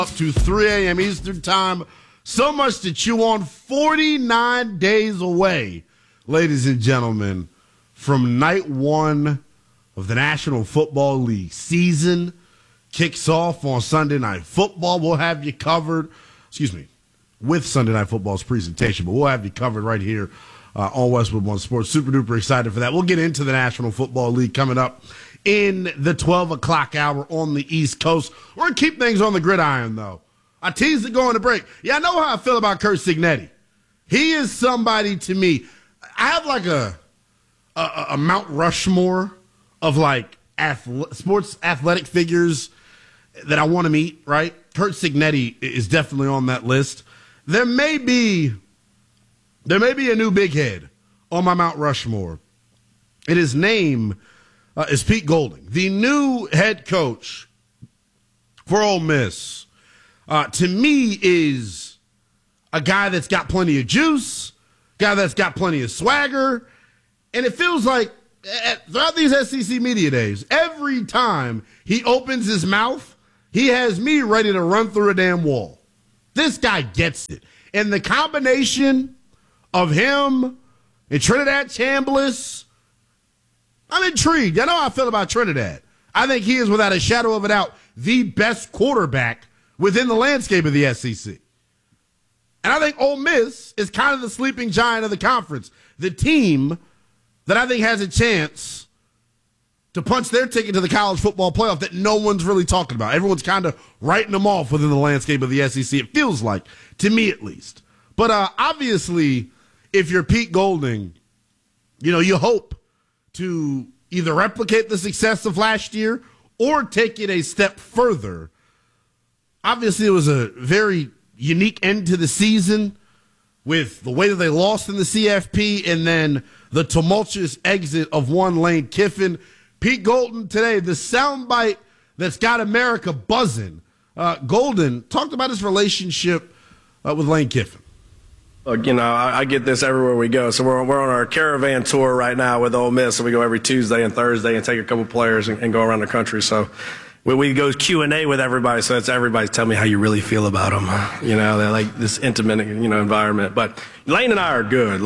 Up to 3 a.m. Eastern Time. So much to chew on. 49 days away, ladies and gentlemen, from night one of the National Football League season. Kicks off on Sunday Night Football. We'll have you covered, with Sunday Night Football's presentation, but we'll have you covered right here on Westwood One Sports. Super duper excited for that. We'll get into the National Football League coming up in the 12 o'clock hour on the East Coast. We're going to keep things on the gridiron, though. I teased it going to break. Yeah, I know how I feel about Curt Cignetti. He is somebody to me. I have like a Mount Rushmore of like sports athletic figures that I want to meet, right? Curt Cignetti is definitely on that list. There may be a new big head on my Mount Rushmore. And his name is Pete Golding, the new head coach for Ole Miss. To me, is a guy that's got plenty of juice, guy that's got plenty of swagger, and it feels like throughout these SEC media days, every time he opens his mouth, he has me ready to run through a damn wall. This guy gets it. And the combination of him and Trinidad Chambliss, I'm intrigued. I know how I feel about Trinidad. I think he is, without a shadow of a doubt, the best quarterback within the landscape of the SEC. And I think Ole Miss is kind of the sleeping giant of the conference, the team that I think has a chance to punch their ticket to the college football playoff that no one's really talking about. Everyone's kind of writing them off within the landscape of the SEC, it feels like, to me at least. But obviously, if you're Pete Golding, you hope to either replicate the success of last year or take it a step further. Obviously, it was a very unique end to the season with the way that they lost in the CFP and then the tumultuous exit of one Lane Kiffin. Pete Golding today, the soundbite that's got America buzzing. Golden talked about his relationship with Lane Kiffin. Look, I get this everywhere we go. So we're on our caravan tour right now with Ole Miss. So we go every Tuesday and Thursday and take a couple players and go around the country. So we go Q&A with everybody. So it's everybody tell me how you really feel about them. They're like this intimate, environment. But Lane and I are good.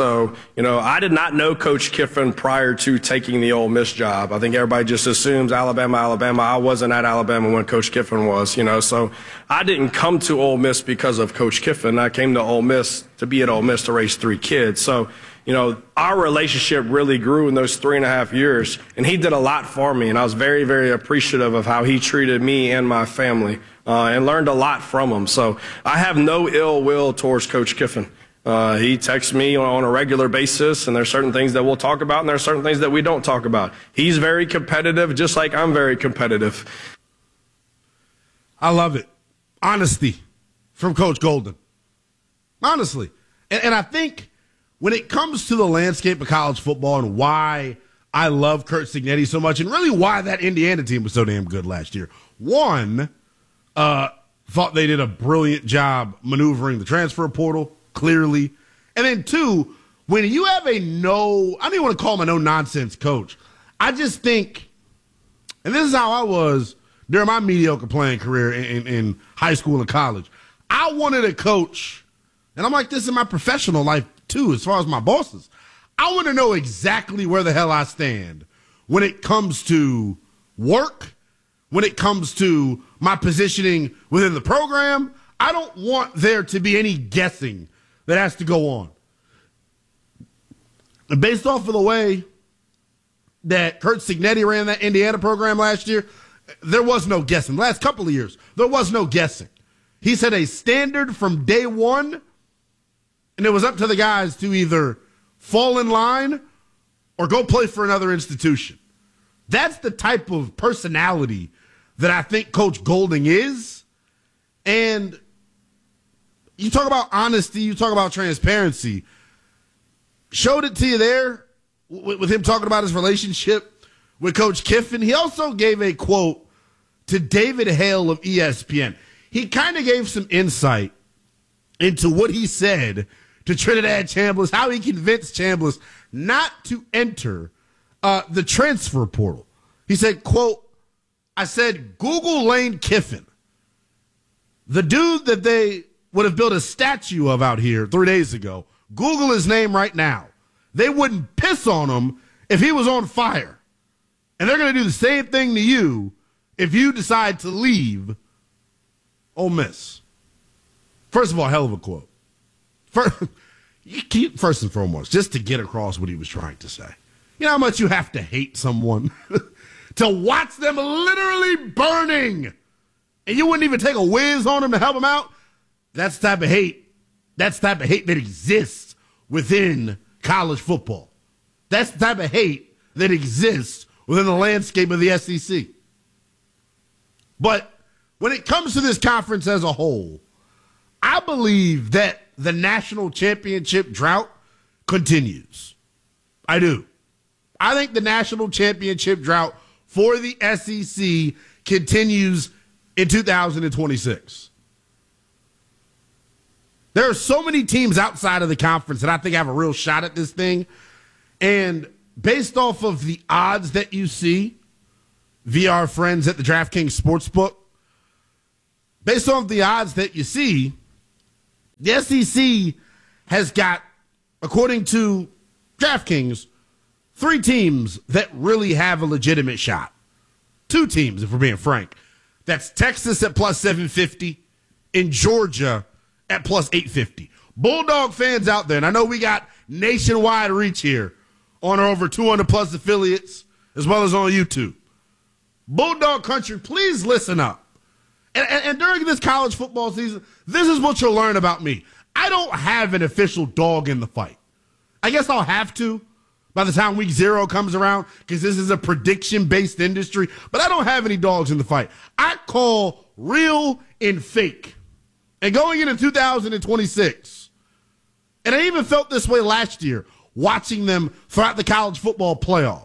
I did not know Coach Kiffin prior to taking the Ole Miss job. I think everybody just assumes Alabama. I wasn't at Alabama when Coach Kiffin was, So I didn't come to Ole Miss because of Coach Kiffin. I came to Ole Miss to be at Ole Miss to raise 3 kids. So, our relationship really grew in those 3.5 years, and he did a lot for me, and I was very, very appreciative of how he treated me and my family, and learned a lot from him. So I have no ill will towards Coach Kiffin. He texts me on a regular basis, and there's certain things that we'll talk about, and there's certain things that we don't talk about. He's very competitive, just like I'm very competitive. I love it. Honesty from Coach Golden. Honestly. And I think when it comes to the landscape of college football and why I love Curt Cignetti so much and really why that Indiana team was so damn good last year, one, thought they did a brilliant job maneuvering the transfer portal, clearly. And then two, when you have I don't even want to call him a no-nonsense coach. I just think, and this is how I was during my mediocre playing career in high school and college. I wanted a coach, and I'm like this in my professional life too, as far as my bosses. I want to know exactly where the hell I stand when it comes to work, when it comes to my positioning within the program. I don't want there to be any guessing that has to go on. And based off of the way that Curt Cignetti ran that Indiana program last year, there was no guessing. The last couple of years, there was no guessing. He set a standard from day one, and it was up to the guys to either fall in line or go play for another institution. That's the type of personality that I think Coach Golding is. And you talk about honesty, you talk about transparency. Showed it to you there with him talking about his relationship with Coach Kiffin. He also gave a quote to David Hale of ESPN. He kind of gave some insight into what he said to Trinidad Chambliss, how he convinced Chambliss not to enter the transfer portal. He said, quote, I said, Google Lane Kiffin. The dude that they would have built a statue of out here 3 days ago, Google his name right now. They wouldn't piss on him if he was on fire. And they're going to do the same thing to you if you decide to leave Ole Miss. First of all, hell of a quote. First and foremost, just to get across what he was trying to say. You know how much you have to hate someone to watch them literally burning, and you wouldn't even take a whiz on them to help them out? That's the type of hate. That's the type of hate that exists within college football. That's the type of hate that exists within the landscape of the SEC. But when it comes to this conference as a whole, I believe that the national championship drought continues. I do. I think the national championship drought for the SEC continues in 2026. There are so many teams outside of the conference that I think have a real shot at this thing. And based off of the odds that you see via our friends at the DraftKings Sportsbook, based on the odds that you see, the SEC has got, according to DraftKings, 3 teams that really have a legitimate shot. 2 teams, if we're being frank. That's Texas at plus 750 and Georgia at plus 850. Bulldog fans out there, and I know we got nationwide reach here on our over 200 plus affiliates as well as on YouTube. Bulldog country, please listen up. And during this college football season, this is what you'll learn about me. I don't have an official dog in the fight. I guess I'll have to by the time week 0 comes around, because this is a prediction-based industry. But I don't have any dogs in the fight. I call real and fake. And going into 2026, and I even felt this way last year, watching them throughout the college football playoff.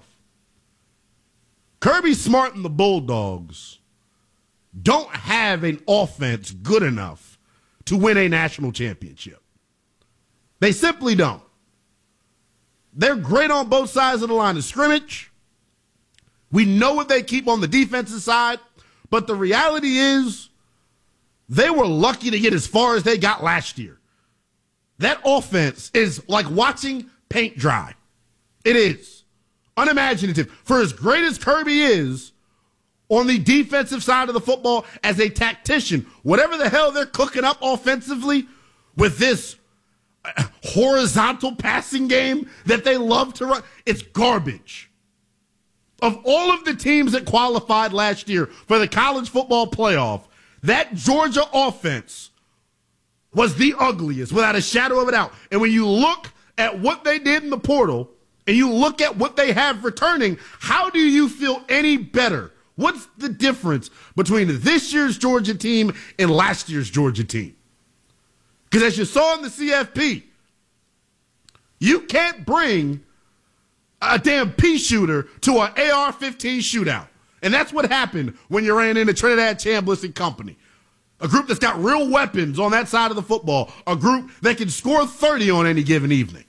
Kirby Smart and the Bulldogs don't have an offense good enough to win a national championship. They simply don't. They're great on both sides of the line of scrimmage. We know what they keep on the defensive side, but the reality is they were lucky to get as far as they got last year. That offense is like watching paint dry. It is unimaginative. For as great as Kirby is on the defensive side of the football as a tactician, whatever the hell they're cooking up offensively with this horizontal passing game that they love to run, it's garbage. Of all of the teams that qualified last year for the college football playoff, that Georgia offense was the ugliest, without a shadow of a doubt. And when you look at what they did in the portal and you look at what they have returning, how do you feel any better? What's the difference between this year's Georgia team and last year's Georgia team? Because as you saw in the CFP, you can't bring a damn pea shooter to an AR-15 shootout. And that's what happened when you ran into Trinidad Chambliss and company. A group that's got real weapons on that side of the football. A group that can score 30 on any given evening.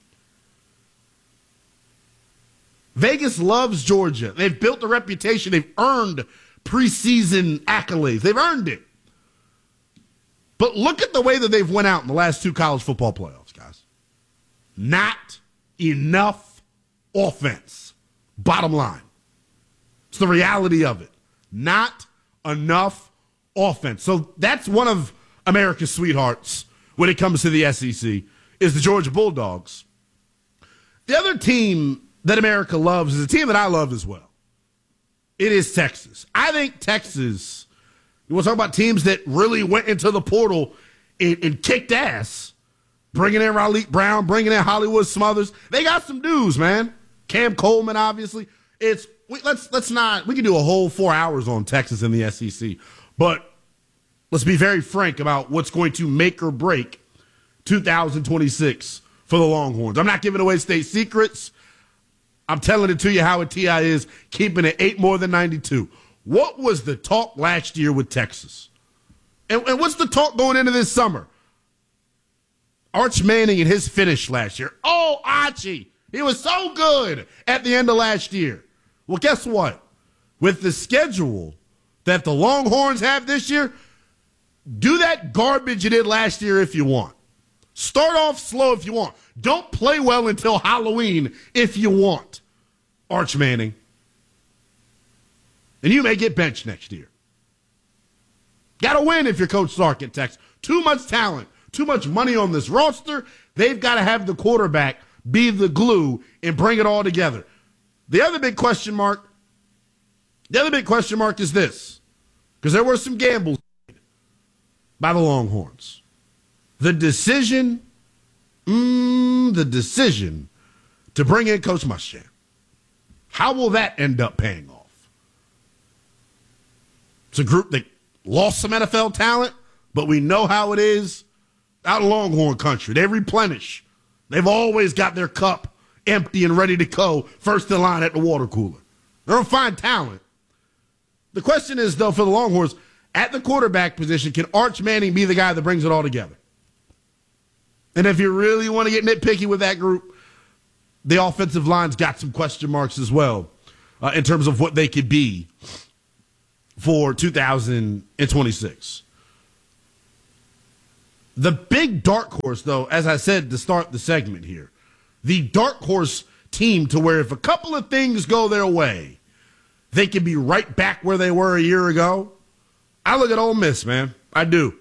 Vegas loves Georgia. They've built a reputation. They've earned preseason accolades. They've earned it. But look at the way that they've went out in the last 2 college football playoffs, guys. Not enough offense. Bottom line. It's the reality of it. Not enough offense. So that's one of America's sweethearts when it comes to the SEC, is the Georgia Bulldogs. The other team that America loves is a team that I love as well. It is Texas. I think Texas, you want to talk about teams that really went into the portal and kicked ass, bringing in Raleigh Brown, bringing in Hollywood Smothers. They got some dudes, man. Cam Coleman, obviously. Let's not, we can do a whole 4 hours on Texas and the SEC, but let's be very frank about what's going to make or break 2026 for the Longhorns. I'm not giving away state secrets. I'm telling it to you how a TI is, keeping it 8 more than 92. What was the talk last year with Texas? And what's the talk going into this summer? Arch Manning and his finish last year. Oh, Archie, he was so good at the end of last year. Well, guess what? With the schedule that the Longhorns have this year, Do that garbage you did last year if you want. Start off slow if you want. Don't play well until Halloween if you want. Arch Manning. And you may get benched next year. Got to win if you're Coach Sark at Texas. Too much talent, too much money on this roster. They've got to have the quarterback be the glue and bring it all together. The other big question mark is this, because there were some gambles by the Longhorns. The decision to bring in Coach Muschamp. How will that end up paying off? It's a group that lost some NFL talent, but we know how it is out in Longhorn country. They replenish. They've always got their cup empty and ready to go first in line at the water cooler. They don't find talent. The question is, though, for the Longhorns, at the quarterback position, can Arch Manning be the guy that brings it all together? And if you really want to get nitpicky with that group, the offensive line's got some question marks as well in terms of what they could be for 2026. The big dark horse, though, as I said to start the segment here, the dark horse team to where if a couple of things go their way, they can be right back where they were a year ago. I look at Ole Miss, man. I do.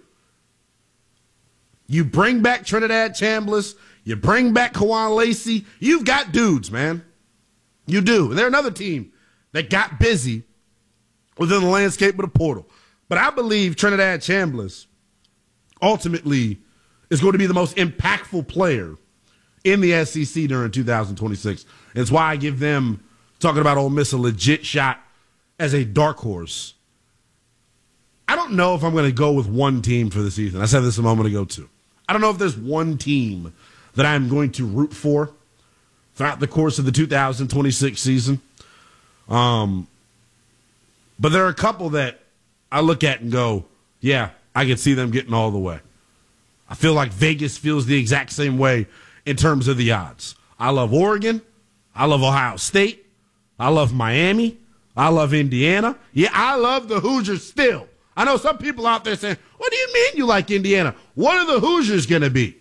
You bring back Trinidad Chambliss. You bring back Kawan Lacey. You've got dudes, man. You do. And they're another team that got busy within the landscape of the portal. But I believe Trinidad Chambliss ultimately is going to be the most impactful player in the SEC during 2026. And it's why I give them, talking about Ole Miss, a legit shot as a dark horse. I don't know if I'm going to go with one team for the season. I said this a moment ago, too. I don't know if there's one team that I'm going to root for throughout the course of the 2026 season. But there are a couple that I look at and go, yeah, I can see them getting all the way. I feel like Vegas feels the exact same way in terms of the odds. I love Oregon. I love Ohio State. I love Miami. I love Indiana. Yeah, I love the Hoosiers still. I know some people out there saying, what do you mean you like Indiana? What are the Hoosiers going to be?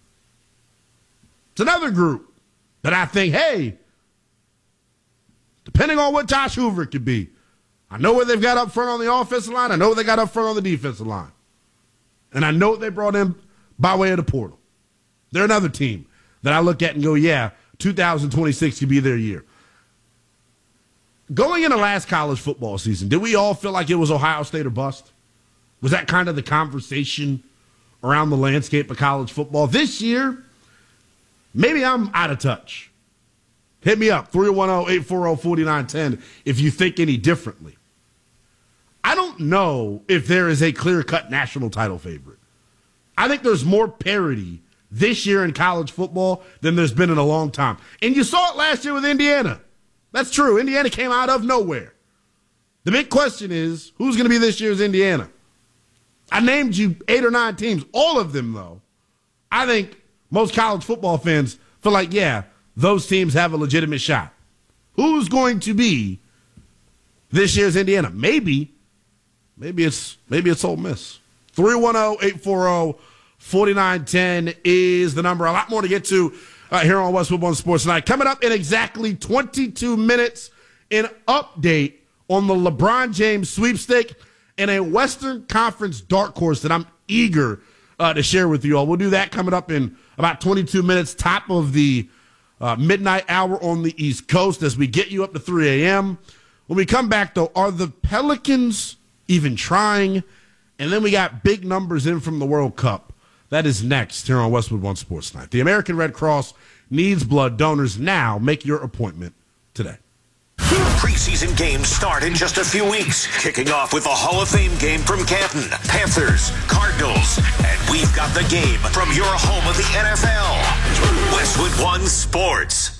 It's another group that I think, hey, depending on what Josh Hoover could be, I know what they've got up front on the offensive line. I know what they got up front on the defensive line. And I know what they brought in by way of the portal. They're another team that I look at and go, yeah, 2026 could be their year. Going into last college football season, did we all feel like it was Ohio State or bust? Was that kind of the conversation around the landscape of college football? This year, maybe I'm out of touch. Hit me up, 310-840-4910, if you think any differently. I don't know if there is a clear-cut national title favorite. I think there's more parity this year in college football than there's been in a long time. And you saw it last year with Indiana. That's true. Indiana came out of nowhere. The big question is, who's going to be this year's Indiana? I named you 8 or 9 teams. All of them, though, I think most college football fans feel like, yeah, those teams have a legitimate shot. Who's going to be this year's Indiana? Maybe it's Ole Miss. 310-840-4910 is the number. A lot more to get to here on West Football and Sports Tonight. Coming up in exactly 22 minutes, an update on the LeBron James sweepstake and a Western Conference dark horse that I'm eager to share with you all. We'll do that coming up in about 22 minutes, top of the midnight hour on the East Coast as we get you up to 3 a.m. When we come back, though, are the Pelicans even trying? And then we got big numbers in from the World Cup. That is next here on Westwood One Sports Night. The American Red Cross needs blood donors now. Make your appointment today. Preseason games start in just a few weeks, kicking off with the Hall of Fame game from Canton, Panthers, Cardinals, and we've got the game from your home of the NFL, Westwood One Sports.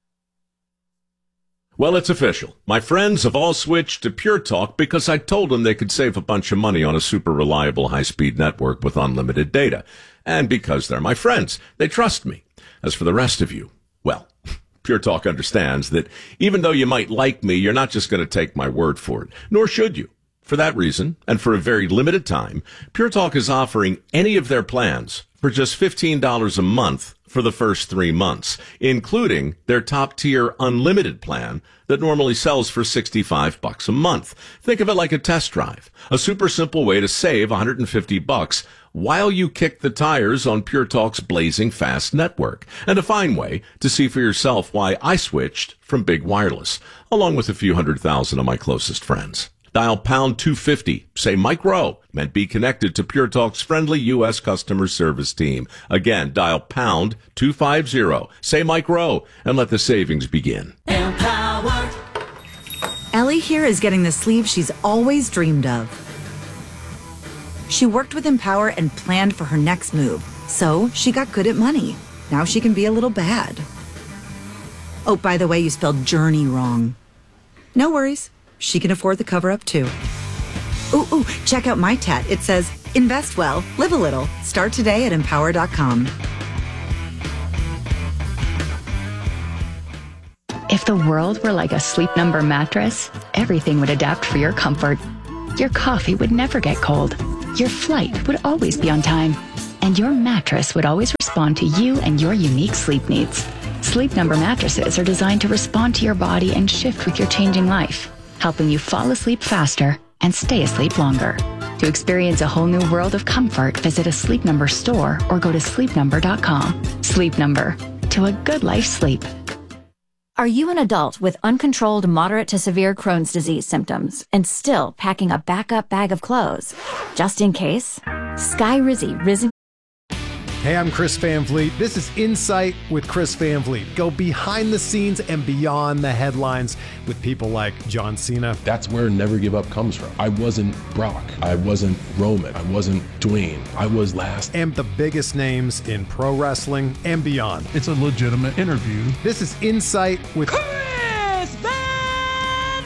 Well, it's official. My friends have all switched to Pure Talk because I told them they could save a bunch of money on a super reliable high-speed network with unlimited data. And because they're my friends, they trust me. As for the rest of you, well, Pure Talk understands that even though you might like me, you're not just going to take my word for it. Nor should you. For that reason, and for a very limited time, Pure Talk is offering any of their plans for just $15 a month for the first 3 months, including their top-tier unlimited plan that normally sells for $65 a month. Think of it like a test drive, a super simple way to save $150 while you kick the tires on Pure Talk's blazing fast network, and a fine way to see for yourself why I switched from big wireless, along with a few 100,000 of my closest friends. Dial pound 250, say Mike Rowe, and be connected to Pure Talk's friendly U.S. customer service team. Again, dial pound 250, say Mike Rowe, and let the savings begin. Empower. Ellie here is getting the sleeve she's always dreamed of. She worked with Empower and planned for her next move, so she got good at money. Now she can be a little bad. Oh, by the way, you spelled journey wrong. No worries. She can afford the cover-up, too. Ooh, check out my tat. It says, invest well, live a little. Start today at Empower.com. If the world were like a Sleep Number mattress, everything would adapt for your comfort. Your coffee would never get cold. Your flight would always be on time. And your mattress would always respond to you and your unique sleep needs. Sleep Number mattresses are designed to respond to your body and shift with your changing life, helping you fall asleep faster and stay asleep longer. To experience a whole new world of comfort, visit a Sleep Number store or go to sleepnumber.com. Sleep Number, to a good life sleep. Are you an adult with uncontrolled moderate to severe Crohn's disease symptoms and still packing a backup bag of clothes? Just in case, Sky Rizzy Risen. Hey, I'm Chris Van Vliet. This is Insight with Chris Van Vliet. Go behind the scenes and beyond the headlines with people like John Cena. That's where Never Give Up comes from. I wasn't Brock. I wasn't Roman. I wasn't Dwayne. I was last. And the biggest names in pro wrestling and beyond. It's a legitimate interview. This is Insight with Chris Van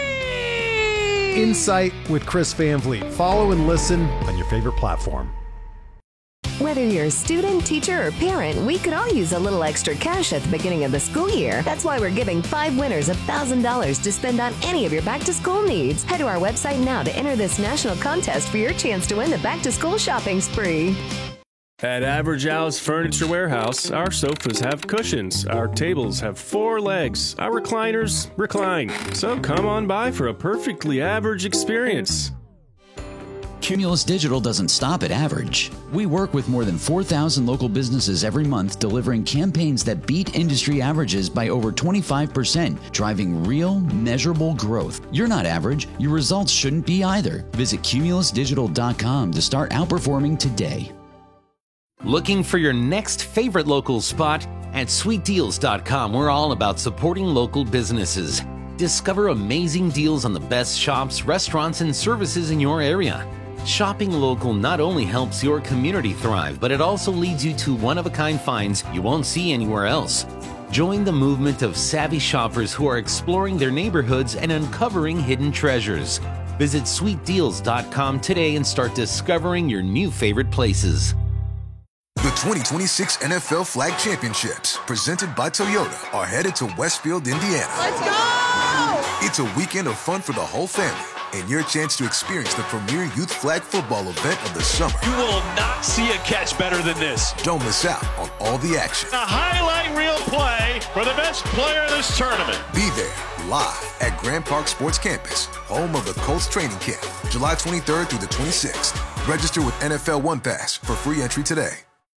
Vliet. Insight with Chris Van Vliet. Follow and listen on your favorite platform. Whether you're a student, teacher, or parent, we could all use a little extra cash at the beginning of the school year. That's why we're giving 5 winners $1,000 to spend on any of your back-to-school needs. Head to our website now to enter this national contest for your chance to win the back-to-school shopping spree. At Average Al's Furniture Warehouse, our sofas have cushions, our tables have 4 legs, our recliners recline. So come on by for a perfectly average experience. Cumulus Digital doesn't stop at average. We work with more than 4,000 local businesses every month, delivering campaigns that beat industry averages by over 25%, driving real, measurable growth. You're not average. Your results shouldn't be either. Visit cumulusdigital.com to start outperforming today. Looking for your next favorite local spot? At sweetdeals.com, we're all about supporting local businesses. Discover amazing deals on the best shops, restaurants, and services in your area. Shopping local not only helps your community thrive, but it also leads you to one-of-a-kind finds you won't see anywhere else. Join the movement of savvy shoppers who are exploring their neighborhoods and uncovering hidden treasures. Visit sweetdeals.com today and start discovering your new favorite places. The 2026 NFL Flag Championships, presented by Toyota, are headed to Westfield, Indiana. Let's go! It's a weekend of fun for the whole family, and your chance to experience the premier youth flag football event of the summer. You will not see a catch better than this. Don't miss out on all the action. A highlight reel play for the best player in this tournament. Be there, live at Grand Park Sports Campus, home of the Colts training camp, July 23rd through the 26th. Register with NFL One Pass for free entry today.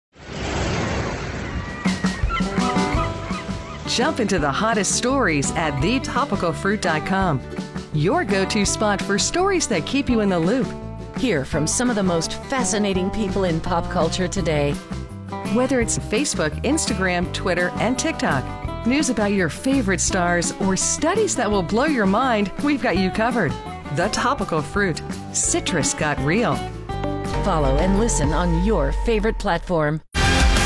Jump into the hottest stories at thetopicalfruit.com. Your go-to spot for stories that keep you in the loop. Hear from some of the most fascinating people in pop culture today. Whether it's Facebook, Instagram, Twitter, and TikTok, news about your favorite stars, or studies that will blow your mind, we've got you covered. The Topical Fruit. Citrus got real. Follow and listen on your favorite platform.